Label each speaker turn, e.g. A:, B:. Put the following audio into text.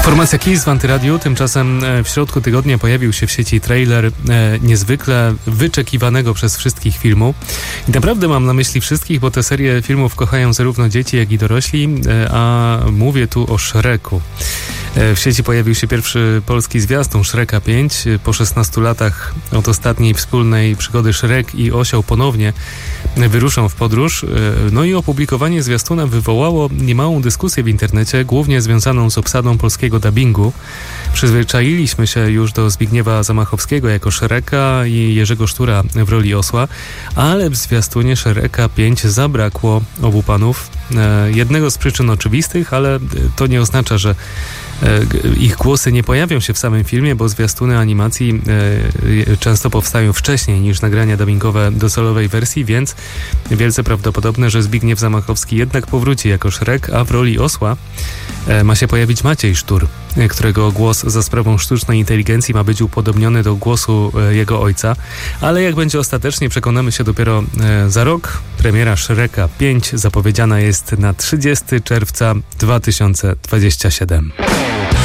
A: Formacja Kiss w Antyradiu. Tymczasem w środku tygodnia pojawił się w sieci trailer niezwykle wyczekiwanego przez wszystkich filmu. I naprawdę mam na myśli wszystkich, bo tę serię filmów kochają zarówno dzieci, jak i dorośli, a mówię tu o Shreku. W sieci pojawił się pierwszy polski zwiastun Shreka 5. Po 16 latach od ostatniej wspólnej przygody Shrek i Osioł ponownie wyruszą w podróż. No i opublikowanie zwiastuna wywołało niemałą dyskusję w internecie, głównie związaną z obsadą polskiego dubbingu. Przyzwyczailiśmy się już do Zbigniewa Zamachowskiego jako Shreka i Jerzego Sztura w roli osła, ale w zwiastunie Shreka 5 zabrakło obu panów. Jednego z przyczyn oczywistych, ale to nie oznacza, że ich głosy nie pojawią się w samym filmie, bo zwiastuny animacji często powstają wcześniej niż nagrania dubbingowe do solowej wersji, więc wielce prawdopodobne, że Zbigniew Zamachowski jednak powróci jako Shrek, a w roli osła ma się pojawić Maciej Sztur, którego głos za sprawą sztucznej inteligencji ma być upodobniony do głosu jego ojca. Ale jak będzie ostatecznie, przekonamy się dopiero za rok. Premiera Shreka 5 zapowiedziana jest na 30 czerwca 2027.